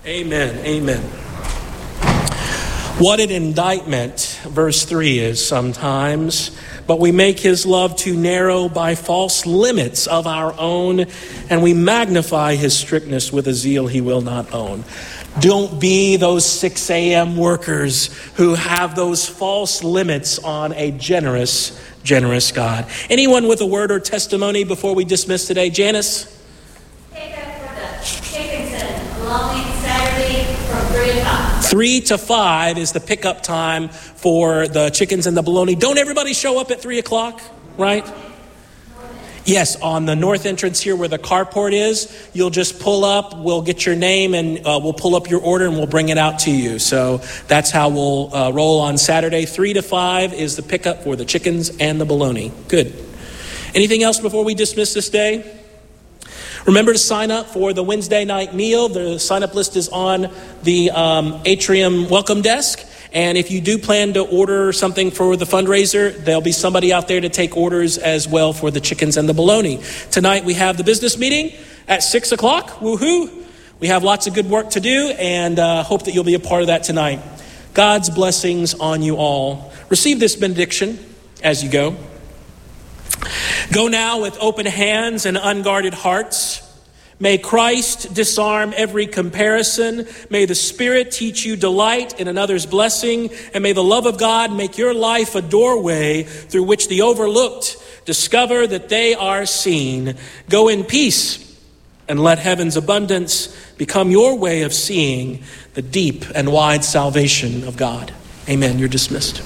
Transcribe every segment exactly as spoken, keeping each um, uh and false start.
Amen. Amen. What an indictment, verse three is sometimes, but we make his love too narrow by false limits of our own, and we magnify his strictness with a zeal he will not own. Don't be those six a.m. workers who have those false limits on a generous, generous God. Anyone with a word or testimony before we dismiss today? Janice? Take up for the Chickenson, belonging Saturday from three to five. Three to five is the pickup time for the chickens and the bologna. Don't everybody show up at three o'clock, right? Yes, on the north entrance here where the carport is, you'll just pull up, we'll get your name, and uh, we'll pull up your order and we'll bring it out to you. So that's how we'll uh, roll on Saturday. Three to five is the pickup for the chickens and the bologna. Good. Anything else before we dismiss this day? Remember to sign up for the Wednesday night meal. The sign-up list is on the um, atrium welcome desk. And if you do plan to order something for the fundraiser, there'll be somebody out there to take orders as well for the chickens and the bologna. Tonight we have the business meeting at six o'clock. Woohoo! We have lots of good work to do, and uh, hope that you'll be a part of that tonight. God's blessings on you all. Receive this benediction as you go. Go now with open hands and unguarded hearts. May Christ disarm every comparison. May the Spirit teach you delight in another's blessing. And may the love of God make your life a doorway through which the overlooked discover that they are seen. Go in peace and let heaven's abundance become your way of seeing the deep and wide salvation of God. Amen. You're dismissed.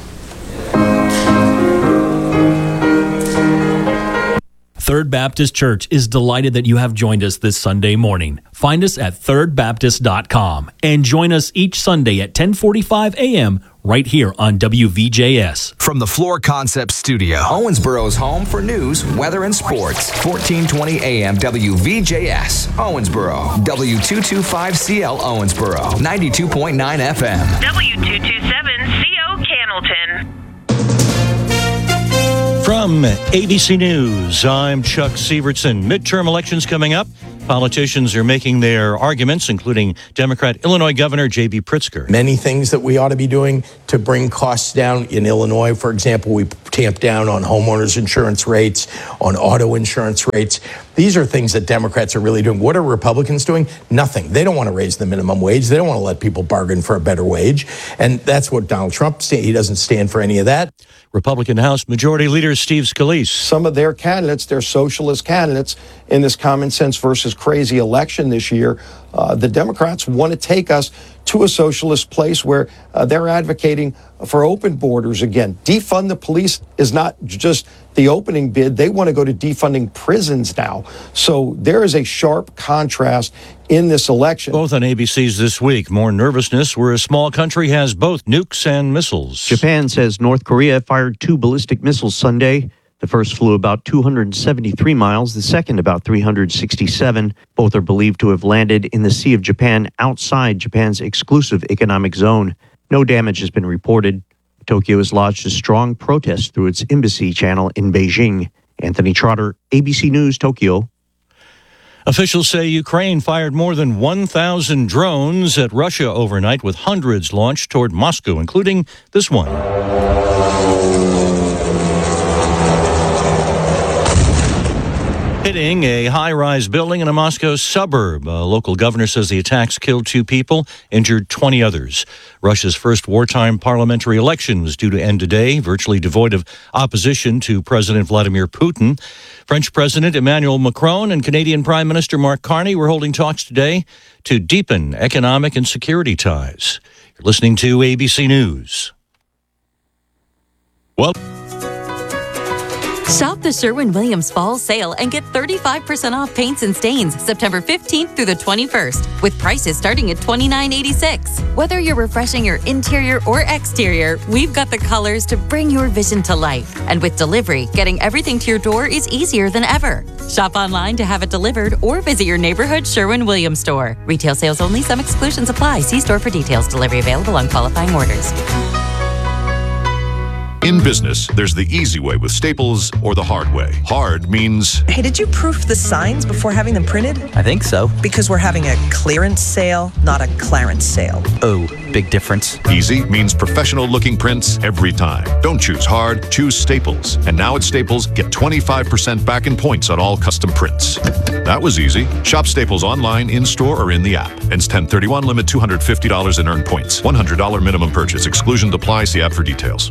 Third Baptist Church is delighted that you have joined us this Sunday morning. Find us at third baptist dot com and join us each Sunday at ten forty-five a.m. right here on W V J S. From the Floor Concepts Studio, Owensboro's home for news, weather, and sports. fourteen twenty a.m. W V J S, Owensboro. W two twenty-five C L Owensboro, ninety-two point nine F M. W two twenty-seven C O Cannelton. From A B C News, I'm Chuck Sievertson. Midterm elections coming up. Politicians are making their arguments, including Democrat Illinois Governor J B Pritzker. Many things that we ought to be doing to bring costs down. In Illinois, for example, we tamped down on homeowners insurance rates, on auto insurance rates. These are things that Democrats are really doing. What are Republicans doing? Nothing. They don't want to raise the minimum wage. They don't want to let people bargain for a better wage. And that's what Donald Trump, he doesn't stand for any of that. Republican House Majority Leader Steve Scalise. Some of their candidates, their socialist candidates, in this common sense versus crazy election this year, uh, the Democrats want to take us to a socialist place where uh, they're advocating for open borders again. Defund the police is not just the opening bid. They want to go to defunding prisons now. So there is a sharp contrast in this election. Both on A B C's This Week. More nervousness where a small country has both nukes and missiles. Japan says North Korea fired two ballistic missiles Sunday. The first flew about two hundred seventy-three miles, the second about three hundred sixty-seven. Both are believed to have landed in the Sea of Japan outside Japan's exclusive economic zone. No damage has been reported. Tokyo has lodged a strong protest through its embassy channel in Beijing. Anthony Trotter, A B C News, Tokyo. Officials say Ukraine fired more than one thousand drones at Russia overnight, with hundreds launched toward Moscow, including this one. Hitting a high-rise building in a Moscow suburb. A local governor says the attacks killed two people, injured twenty others. Russia's first wartime parliamentary election was due to end today, virtually devoid of opposition to President Vladimir Putin. French President Emmanuel Macron and Canadian Prime Minister Mark Carney were holding talks today to deepen economic and security ties. You're listening to A B C News. Well, Shop the Sherwin-Williams Fall Sale and get thirty-five percent off paints and stains September fifteenth through the twenty-first, with prices starting at twenty-nine eighty-six. Whether you're refreshing your interior or exterior, we've got the colors to bring your vision to life. And with delivery, getting everything to your door is easier than ever. Shop online to have it delivered or visit your neighborhood Sherwin-Williams store. Retail sales only. Some exclusions apply. See store for details. Delivery available on qualifying orders. In business, there's the easy way with Staples or the hard way. Hard means... Hey, did you proof the signs before having them printed? I think so. Because we're having a clearance sale, not a clarence sale. Oh, big difference. Easy means professional-looking prints every time. Don't choose hard, choose Staples. And now at Staples, get twenty-five percent back in points on all custom prints. That was easy. Shop Staples online, in-store, or in the app. Ends ten thirty-one, limit two hundred fifty dollars in earned points. one hundred dollars minimum purchase. Exclusion apply. See app for details.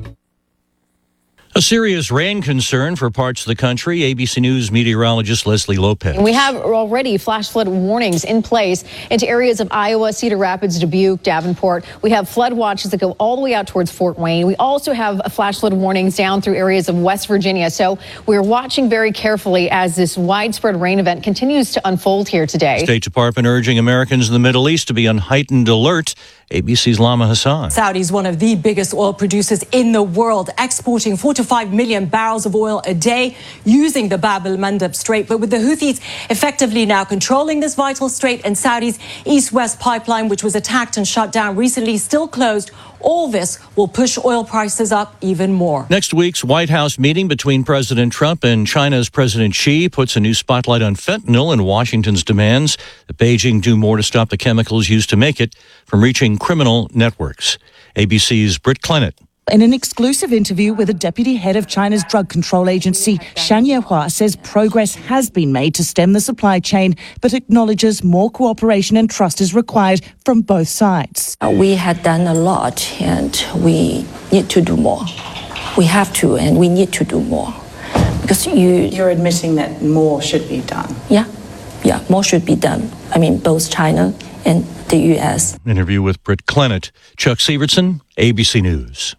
A serious rain concern for parts of the country. A B C News meteorologist Leslie Lopez. We have already flash flood warnings in place into areas of Iowa, Cedar Rapids, Dubuque, Davenport. We have flood watches that go all the way out towards Fort Wayne. We also have flash flood warnings down through areas of West Virginia. So we're watching very carefully as this widespread rain event continues to unfold here today. State Department urging Americans in the Middle East to be on heightened alert. A B C's Lama Hassan. Saudi is one of the biggest oil producers in the world, exporting four to five million barrels of oil a day using the Bab el-Mandeb Strait. But with the Houthis effectively now controlling this vital strait and Saudi's east-west pipeline, which was attacked and shut down recently, still closed, all this will push oil prices up even more. Next week's White House meeting between President Trump and China's President Xi puts a new spotlight on fentanyl and Washington's demands that Beijing do more to stop the chemicals used to make it from reaching criminal networks. A B C's Britt Clennett. In an exclusive interview with the deputy head of China's drug control agency, Shan Yehua says progress has been made to stem the supply chain, but acknowledges more cooperation and trust is required from both sides. We had done a lot and we need to do more. We have to and we need to do more. Because you... You're admitting that more should be done. Yeah, yeah, more should be done. I mean, both China and the U S. Interview with Britt Clennett. Chuck Severson, A B C News.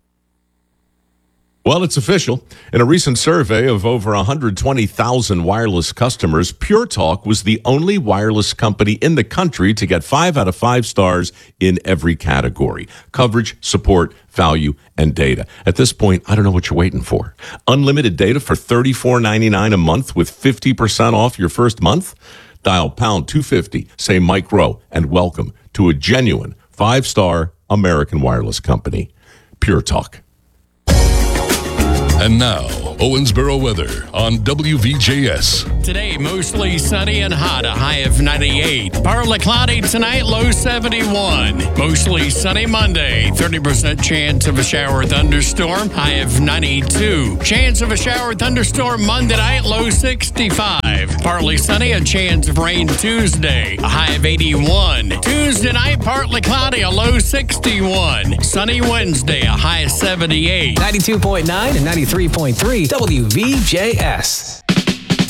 Well, it's official. In a recent survey of over one hundred twenty thousand wireless customers, Pure Talk was the only wireless company in the country to get five out of five stars in every category: coverage, support, value, and data. At this point, I don't know what you're waiting for. Unlimited data for thirty-four ninety-nine a month with fifty percent off your first month? Dial pound two fifty, say Mike Rowe, and welcome to a genuine five-star American wireless company. Pure Talk. And now, Owensboro weather on W V J S. Today, mostly sunny and hot, a high of ninety-eight. Partly cloudy tonight, low seventy-one. Mostly sunny Monday, thirty percent chance of a shower or thunderstorm, high of ninety-two. Chance of a shower or thunderstorm Monday night, low sixty-five. Partly sunny, a chance of rain Tuesday, a high of eighty-one. Tuesday night, partly cloudy, a low sixty-one. Sunny Wednesday, a high of seventy-eight. ninety-two point nine and ninety-three point three W V J S.